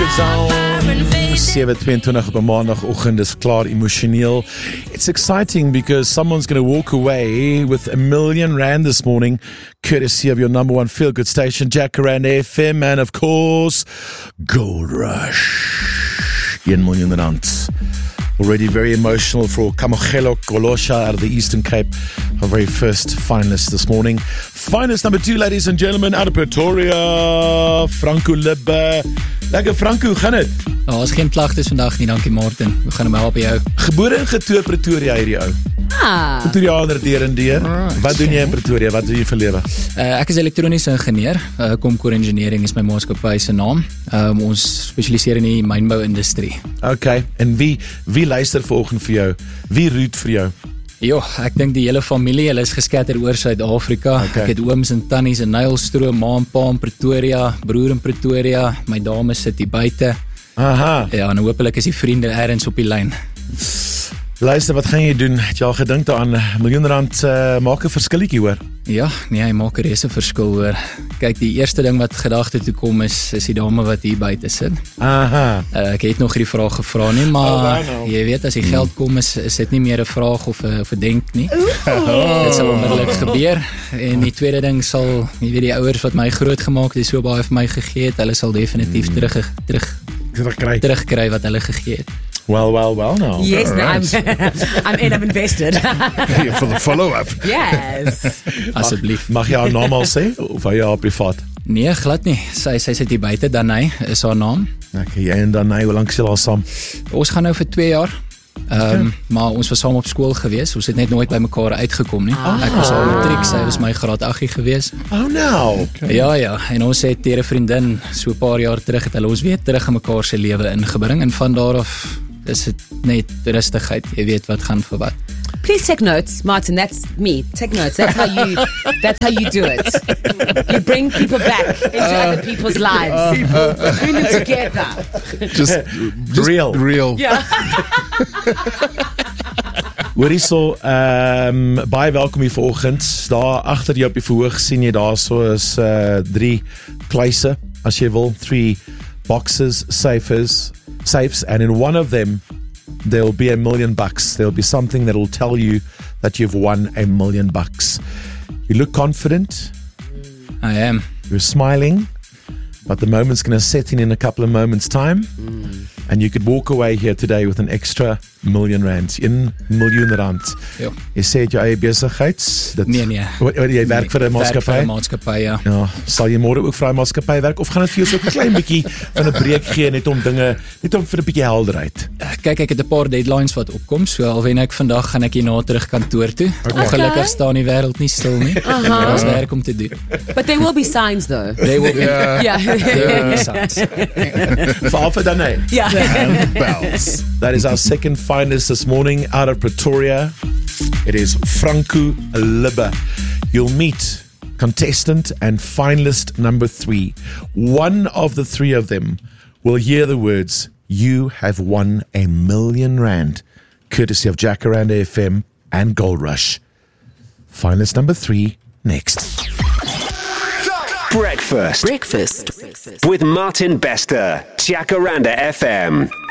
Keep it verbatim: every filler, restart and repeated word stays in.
Comfort Zone. seven twenty-two op 'n maandagoggend is klaar emosioneel. It's exciting because someone's going to walk away with a million rand this morning, courtesy of your number one feel-good station, Jacaranda F M, and of course, Gold Rush. one million rand. Already very emotional for Kamogelo Kolosha out of the Eastern Cape, our very first finalist this morning. Finalist number two, ladies and gentlemen, out of Pretoria, Franco Libbe. Lekker Franco, hoe gaan het? Nou, is geen klagtes vandag nie, dankie Martin. We gaan hem help by jou. Gebore en getoe Pretoria hierdie ou. Ah. Pretoriaaner deur en deur. Right. Wat doen jy in Pretoria? Wat doen jy vir lewe? Uh, ek is elektroniese ingenieur. Uh, Comcore Engineering is my maatskappy se naam. Um, ons spesialiseer in die mynbou-industrie. Okay, en wie wie luister vanoggend vir jou? Wie root vir jou? Jo, ek dink die hele familie, hulle is geskatter oor Suid-Afrika. Okay. Ek het ooms en tannies in Nylstroom, ma en pa in Pretoria, broer in Pretoria, my dame sit hier buite. Aha. Ja, en hopelik is die vriende ergens op die lyn. Luister, wat gaan jy doen? Het jy al gedink daaraan? Miljoen rand uh, maak 'n verskilletjie, hoor. Ja, nee, hy maak 'n reuse verskil hoor. Kyk, die eerste ding wat gedagte toe kom is, is die dame wat hier buite sit. Aha. Uh, ek het nog hierdie vraag gevra nie, maar Oh, wow, no. jy weet, as die geld kom, is, is dit nie meer 'n vraag of 'n denk nie. Dit sal onmiddellik gebeur. En die tweede ding sal, jy weet, die ouers wat my groot gemaak het, die so baie vir my gegee het, hulle sal definitief terug, terug, Terugkry. terugkry wat hulle gegee het. Well, well, well now. Yes, no, I'm, Alright. I'm in, I'm invested. For the follow-up. Yes. Asseblief. Mag jy haar naam al sê? Of hy haar privaat? Nee, glad nie. Sy, sy sit hier buite, Danai is haar naam. Okay, jy en dan, hoe lank sal al saam? Ons gaan nou vir twee jaar. Um, okay. Maar ons was saam op skool gewees. Ons het net nooit by mekaar uitgekom nie. Ah. Ek was al matriek, sy was my graad agt gewees. Oh, no. Okay. Ja, ja, en ons het teer 'n vriendin, so 'n paar jaar terug het hulle ons weer terug in mekaar se lewe ingebring en van daar af is dit net rustigheid. Jy weet wat gaan vir wat. Please take notes, Martin. That's me. Take notes. That's how you. That's how you do it. You bring people back into uh, other people's lives. Uh, people bring them together. Just, just Real. Real. Yeah. Hoorie so, um, baie welkom hier vanoggend. Daar agter jou op die verhoog sien jy daar so is uh, drie kluise, as jy wil, three boxes, safes, safes, and in one of them there'll be a million bucks. There'll be something that will tell you that you've won a million bucks. You look confident. I am. You're smiling, but the moment's going to set in in a couple of moments' time, mm. and you could walk away here today with an extra million rand, in miljoen rand. Ja. Jy sê het jou eie besigheid? Dit, Nee, nee. Wat, wat, jy werk Nee, vir 'n Werk vir maatskappy? 'n maatskappy, ja. Ja, sal jy môre ook vir 'n maatskappy werk of gaan dit vir jou so 'n klein bietjie van 'n breek gee net om dinge, net om vir 'n bietjie helderheid? Kyk, ek het 'n paar deadlines wat opkom, so alwen ek vandag gaan ek hierna terug kantoor toe. Okay. Ongelukkig staan die wêreld nie stil nie. Uh-huh. Daar's werk om te doen. But there will be signs, though. They will be. Yeah. Yeah. Vir vir dan nee. Yeah. Bells. That is our second finalist this morning out of Pretoria. It is Franco Libbe. You'll meet contestant and finalist number three. One of the three of them will hear the words, "You have won a million rand," courtesy of Jacaranda F M and Gold Rush. Finalist number three, next. Breakfast. Breakfast. With Martin Bester, Jacaranda F M.